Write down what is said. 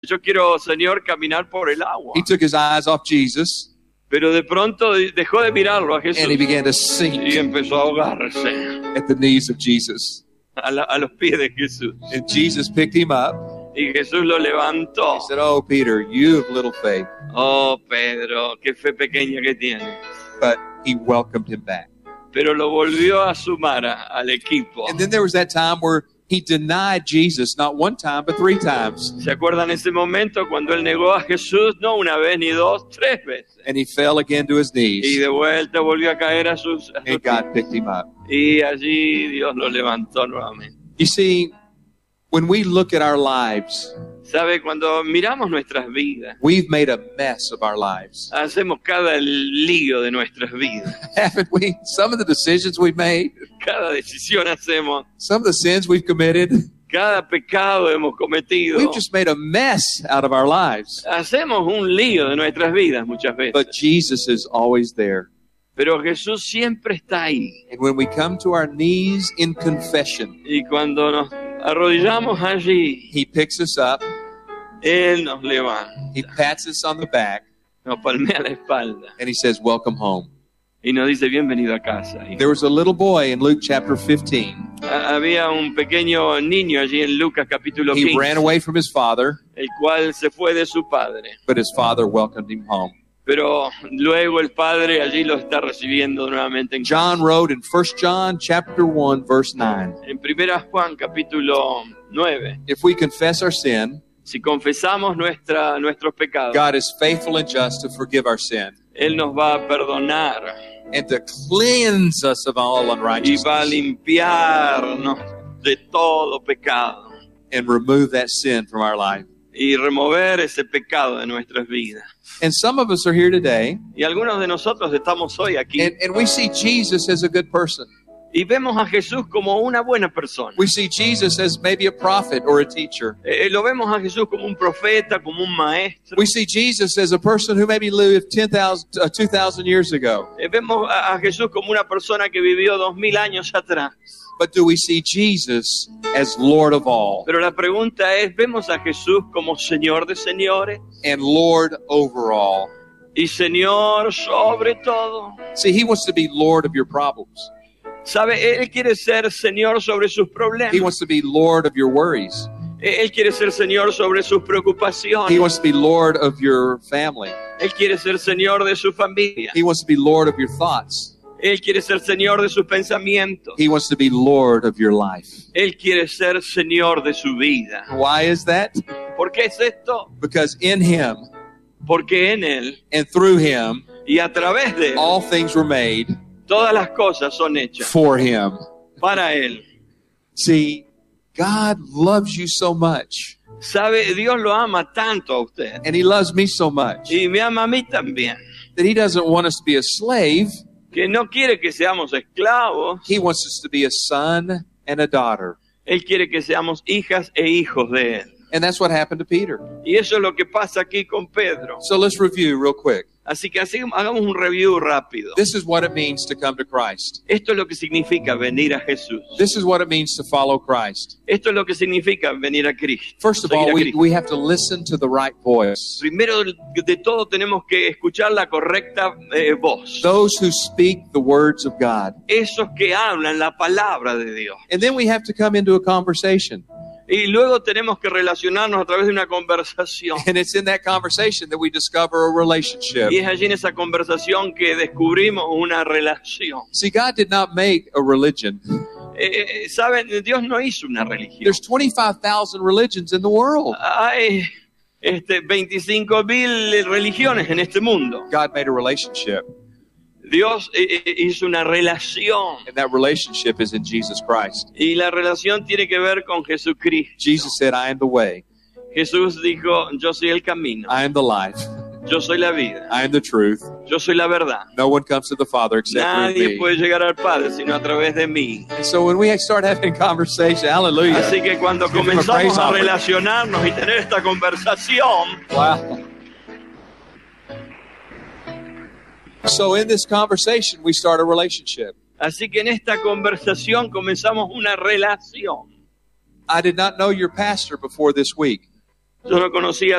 yo quiero, Señor, caminar por el agua. He took his eyes off Jesus Pero de pronto dejó de mirarlo a Jesús and he began to y sink empezó a ahogarse at the knees of Jesus. a los pies de Jesús. And Jesus picked him up. Y Jesús lo levantó. He said, "Oh, Peter, you have little faith." Oh, Pedro, qué fe pequeña que tienes. But he welcomed him back. Pero lo volvió a sumar al equipo. And then there was that time where he denied Jesus, not one time, but 3 times. ¿Se acuerdan ese momento cuando él negó a Jesús? No una vez ni dos, 3 veces. And he fell again to his Y knees. de vuelta volvió a caer a sus And pies. God picked him up. Y allí Dios lo levantó nuevamente. You see, when we look at our lives, ¿Sabe? Cuando miramos nuestras vidas, we've made a mess of our lives. hacemos cada lío de nuestras vidas. Haven't we? Some of the decisions we've made, Cada decisión hacemos, some of the sins we've committed, cada pecado hemos cometido. we've just made a mess out of our lives. Hacemos un lío de nuestras vidas muchas veces. But Jesus is always there. Pero Jesús siempre está ahí. And when we come to our knees in confession, Y cuando nos arrodillamos allí, he picks us up, Él nos levanta, he pats us on the back, nos palmea la espalda and he says, "Welcome home." y nos dice bienvenido a casa. Y There was a little boy in Luke chapter 15. había un pequeño niño allí en Lucas capítulo He 15, ran away from his father, el cual se fue de su padre. but his father welcomed him home. Pero luego el padre allí lo está recibiendo nuevamente en casa. John wrote in 1 John chapter 1 verse 9, En 1 Juan capítulo 9, if we confess our sin, si confesamos nuestros pecados, God is faithful and just to forgive our sin Él nos va a perdonar and to cleanse us of all y va a unrighteousness limpiarnos de todo pecado and remove that sin from our life. y remover ese pecado de nuestras vidas. And some of us are here today, Y algunos de nosotros estamos hoy aquí and we see Jesus as a good person. y vemos a Jesús como una buena persona. We see Jesus as maybe a prophet or a teacher. Lo vemos a Jesús como un profeta, como un maestro. We see Jesus as a person who maybe lived 2,000 years ago. Vemos a Jesús como una persona que vivió 2000 años atrás. But do we see Jesus as Lord of all Pero la pregunta es, ¿vemos a Jesús como Señor de señores and Lord over all? y Señor sobre todo? See, he wants to be Lord of your problems. ¿Sabe? Él quiere ser Señor sobre sus problemas. He wants to be Lord of your worries. Él quiere ser Señor sobre sus He preocupaciones. wants to be Lord of your family. Él quiere ser Señor de su familia. He wants to be Lord of your thoughts. Él quiere ser Señor de sus pensamientos. He wants to be Lord of your life. Él quiere ser Señor de su vida. Why is that? ¿Por qué es esto? Because in him Porque en Él and through him, y a través de Él, all things were made todas las cosas son hechas for him. para Él. See, God loves you so much, ¿Sabe? Dios lo ama tanto a usted. and he loves me so much, Y me ama a mí también. that he doesn't want us to be a slave. Que no quiere que seamos esclavos. He wants us to be a son and a daughter. Él quiere que seamos hijas e hijos de Él. And that's what happened to Peter. Y eso es lo que pasa aquí con Pedro. So let's review real quick. Así que hagamos un review rápido. This is what it means to come to Christ. Esto es lo que significa venir a Jesús. This is what it means to follow Christ. Esto es lo que significa venir a Cristo. First of seguir all, a we Cristo. have to listen to the right voice. Primero de todo tenemos que escuchar la correcta voz. Those who speak the words of God. Esos que hablan la palabra de Dios. And then we have to come into a conversation. Y luego tenemos que relacionarnos a través de una conversación. And it's in that conversation that we discover a relationship. Y es allí en esa conversación que descubrimos una relación. See, God did not make a religion. ¿Saben? Dios no hizo una religión. There's 25,000 religions in the world. Hay 25.000 religiones en este mundo. God made a relationship, Dios hizo una relación. and that relationship is in Jesus Christ. Y la relación tiene que ver con Jesucristo. Jesus said, I am the way, Jesús dijo, yo soy el camino, I am the life, yo soy la vida, I am the truth. yo soy la verdad. No one comes to the Father except through Nadie me. puede llegar al Padre sino a través de mí. And so when we start having conversation, hallelujah. Así que cuando Give him a praise comenzamos a offering. relacionarnos y tener esta conversación, Wow. So in this conversation, we start a relationship. así que en esta conversación comenzamos una relación. I did not know your pastor before this week. Yo no conocía